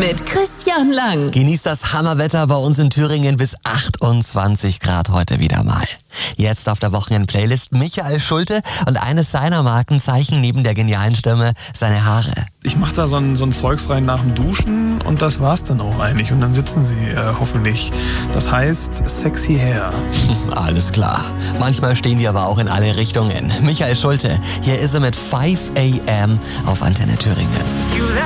mit Christian Lang. Genießt das Hammerwetter bei uns in Thüringen bis 28 Grad heute wieder mal. Jetzt auf der Wochenend-Playlist Michael Schulte und eines seiner Markenzeichen neben der genialen Stimme, seine Haare. Ich mache da so ein Zeugs rein nach dem Duschen und das war's dann auch eigentlich. Und dann sitzen sie hoffentlich. Das heißt Sexy Hair. Alles klar. Manchmal stehen die aber auch in alle Richtungen. Michael Schulte, hier ist er mit 5 AM auf Antenne Thüringen.